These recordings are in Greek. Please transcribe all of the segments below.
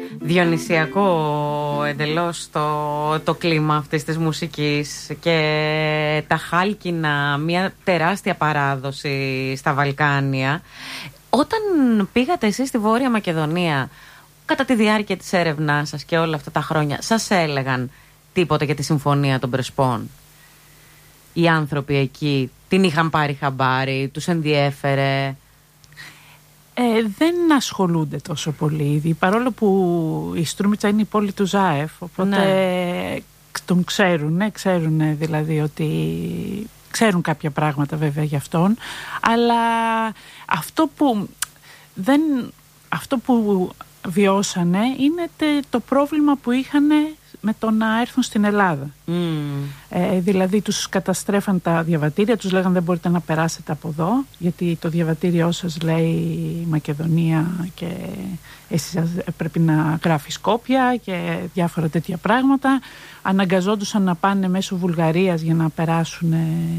Διονυσιακό εντελώς το κλίμα αυτής της μουσικής και τα Χάλκινα, μια τεράστια παράδοση στα Βαλκάνια. Όταν πήγατε εσείς στη Βόρεια Μακεδονία, κατά τη διάρκεια της έρευνάς σας και όλα αυτά τα χρόνια, σας έλεγαν τίποτα για τη Συμφωνία των Πρεσπών? Οι άνθρωποι εκεί την είχαν πάρει χαμπάρι, τους ενδιέφερε? Δεν ασχολούνται τόσο πολύ ήδη, παρόλο που η Στρούμιτσα είναι η πόλη του Ζάεφ, οπότε τον ξέρουν δηλαδή ότι ξέρουν κάποια πράγματα βέβαια για αυτόν, αλλά αυτό που βιώσανε είναι το πρόβλημα που είχαν με το να έρθουν στην Ελλάδα. Δηλαδή τους καταστρέφαν τα διαβατήρια, τους λέγανε δεν μπορείτε να περάσετε από εδώ, γιατί το διαβατήριό σας λέει Μακεδονία και εσείς πρέπει να γράφει Σκόπια και διάφορα τέτοια πράγματα. Αναγκαζόντουσαν να πάνε μέσω Βουλγαρίας για να περάσουν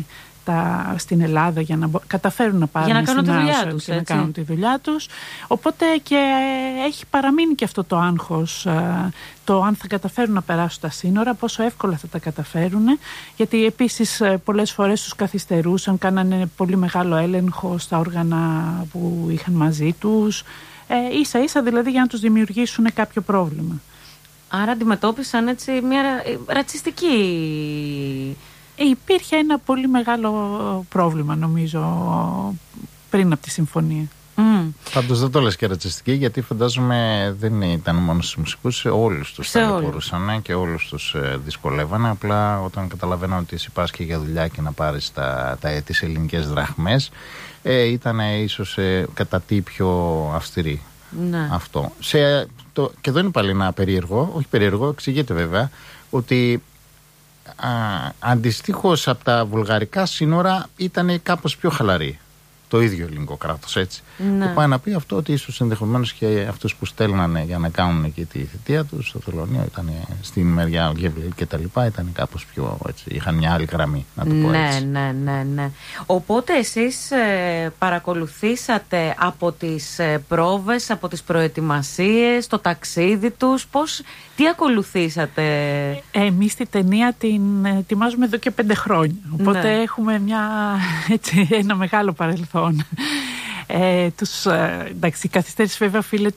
στην Ελλάδα, για να καταφέρουν να πάρουν για να κάνουν στην τη δουλειά Άσο τους, και να κάνουν τη δουλειά τους. Οπότε και έχει παραμείνει και αυτό το άγχος, το αν θα καταφέρουν να περάσουν τα σύνορα, πόσο εύκολα θα τα καταφέρουν, γιατί επίσης πολλές φορές τους καθυστερούσαν, κάνανε πολύ μεγάλο έλεγχο στα όργανα που είχαν μαζί τους, ίσα ίσα δηλαδή για να τους δημιουργήσουν κάποιο πρόβλημα. Άρα αντιμετώπισαν έτσι μια ρατσιστική... Υπήρχε ένα πολύ μεγάλο πρόβλημα νομίζω πριν από τη συμφωνία. Πάντως δεν το λες και ρατσιστική, γιατί φαντάζομαι δεν ήταν μόνο στους μουσικούς, όλους τους ταλαιπωρούσαν και όλους τους δυσκολεύανε. Απλά όταν καταλαβαίνω ότι εσύ πας και για δουλειά και να πάρεις τις ελληνικές δραχμές, ήταν ίσως κατά τι πιο αυστηρή. Ναι. Αυτό. Και εδώ είναι πάλι ένα περίεργο, όχι περίεργο, εξηγείται βέβαια, ότι αντιστοίχως από τα βουλγαρικά σύνορα ήταν κάπως πιο χαλαρή. Το ίδιο ελληνικό κράτος, έτσι. Ναι. Που πάει να πει αυτό ότι ίσως ενδεχομένως και αυτούς που στέλνανε για να κάνουν εκεί τη θητεία τους στο Θελωνίο, ήταν στην μεριά Γευλή και τα λοιπά, ήταν κάπως πιο έτσι. Είχαν μια άλλη γραμμή, να το πω έτσι. Ναι. Οπότε εσείς παρακολουθήσατε από τις πρόβες, από τις προετοιμασίες, το ταξίδι τους, τι ακολουθήσατε? Εμείς τη ταινία την ετοιμάζουμε εδώ και 5 χρόνια, οπότε έχουμε ένα μεγάλο παρελθόν. Εντάξει, η καθυστέρηση βέβαια οφείλεται